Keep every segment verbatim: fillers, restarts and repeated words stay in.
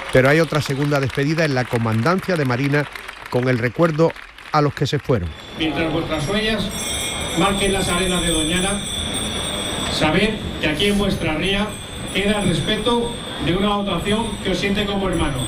Pero hay otra segunda despedida en la Comandancia de Marina con el recuerdo a los que se fueron. Mientras vuestras huellas marquen las arenas de Doñana, sabed que aquí en vuestra ría queda el respeto de una dotación que os siente como hermanos.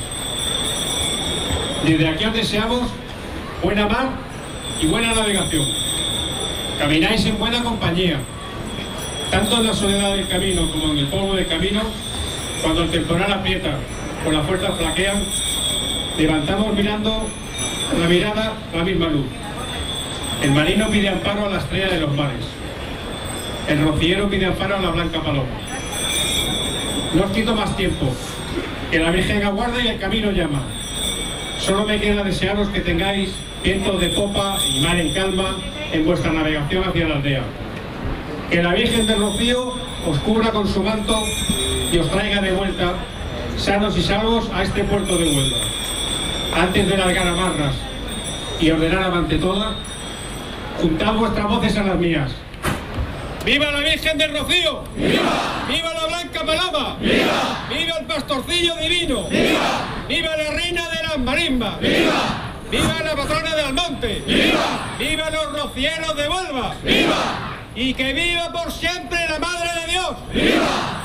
Desde aquí os deseamos buena mar y buena navegación. Camináis en buena compañía, tanto en la soledad del camino como en el polvo del camino. Cuando el temporal aprieta o las fuerzas flaquean, levantamos mirando la mirada la misma luz. El marino pide amparo a la estrella de los mares. El rociero pide amparo a la blanca paloma. No os quito más tiempo, que la Virgen aguarda y el camino llama. Solo me queda desearos que tengáis vientos de popa y mar en calma en vuestra navegación hacia la aldea. Que la Virgen del Rocío os cubra con su manto y os traiga de vuelta, sanos y salvos, a este puerto de Huelva. Antes de largar amarras y ordenar ante toda, juntad vuestras voces a las mías. ¡Viva la Virgen del Rocío! ¡Viva! ¡Viva la Blanca Paloma! ¡Viva! ¡Viva el pastorcillo divino! ¡Viva! ¡Viva la reina de las marimbas! ¡Viva! ¡Viva la patrona de Almonte! ¡Viva! ¡Viva los rocieros de Huelva! ¡Viva! ¡Y que viva por siempre la Madre de Dios! ¡Viva!